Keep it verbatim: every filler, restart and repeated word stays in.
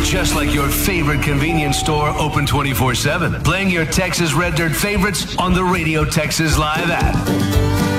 just like your favorite convenience store, open twenty-four seven. Playing your Texas Red Dirt favorites on the Radio Texas Live app.